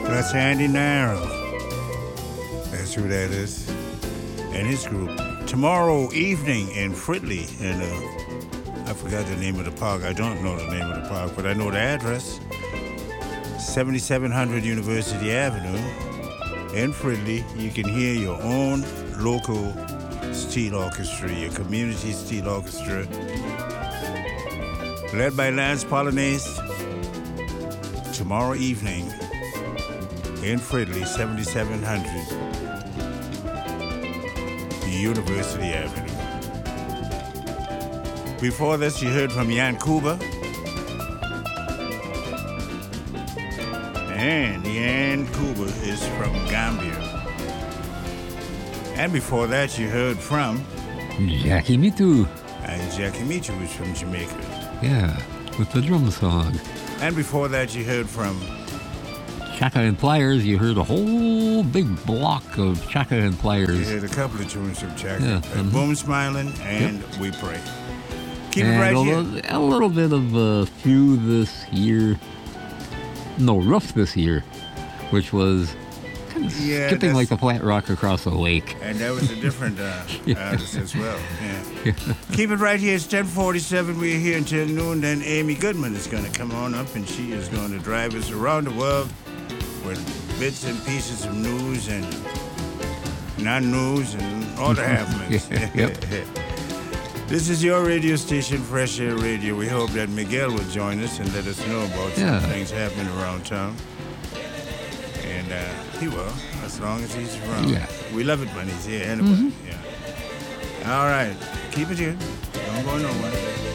That's Andy Narrow. That's who that is. And his group. Tomorrow evening in Fridley, and I forgot the name of the park. I don't know the name of the park, but I know the address. 7700 University Avenue in Fridley. You can hear your own local steel orchestra, your community steel orchestra, led by Lance Polonaise. Tomorrow evening in Fridley, 7700 University Avenue. Before this, you heard from Jan Kuba. And Jan Kuba is from Gambia. And before that, you heard from Jackie Mitu. And Jackie Mitu is from Jamaica. Yeah, with the drum song. And before that, you heard from Chaka and Pliers. You heard a whole big block of Chaka and You Pliers. heard a couple of tunes from Chaka. Yeah, Boom Smiling and We Pray. Keep it And right here. a little bit of Few this year. No, Rough this year, which was kind of Yeah, skipping that's- like the flat rock across the lake. And that was a different artist as well. Yeah. Keep it right here. It's 10:47. We're here until noon. Then Amy Goodman is going to come on up, and she is going to drive us around the world with bits and pieces of news and non-news and all the happenings. Yep. This is your radio station, Fresh Air Radio. We hope that Miguel will join us and let us know about some things happening around town. And he will, as long as he's around. Yeah. We love it when he's here anyway. Yeah. All right. Keep it here. Don't go nowhere.